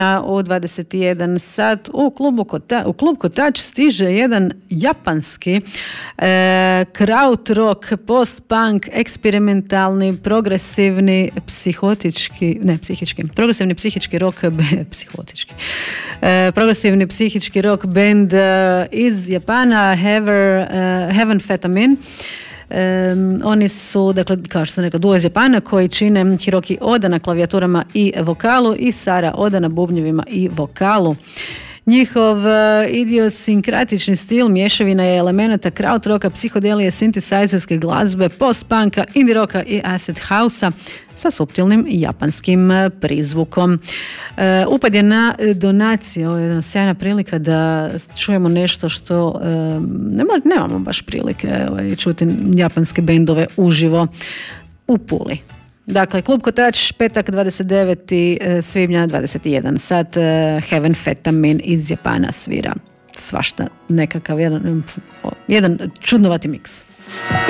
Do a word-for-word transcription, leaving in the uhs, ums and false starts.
u dvadeset jedan sat u klubu Kota, u klub Kotač stiže jedan japanski e, krautrock, post-punk, eksperimentalni, progresivni, psihotički, ne psihički, progresivni psihički rock, be, psihotički, e, progresivni psihički rock band e, iz Japana, Heaven, uh, Heaven Fetamin. Um, oni su, dakle, kao što sam rekla, duo iz Japana koji čine Hiroki Oda na klavijaturama i vokalu i Sara Oda na bubnjevima i vokalu. Njihov uh, idiosinkratični stil mješavina je elemenata krautrocka, psihodelije, sintisajzerske glazbe, post-punka, indie rocka i acid house-a sa suptilnim japanskim prizvukom. Uh, upad je na donacije, ovo je jedna sjajna prilika da čujemo nešto što uh, ne, nemamo baš prilike ovaj, čuti japanske bendove uživo u Puli. Dakle, klub Kotač, petak dvadeset devetog svibnja, dvadeset jedan sat, Heaven Fetamin iz Japana svira. Svašta nekakav jedan, jedan čudnovati miks.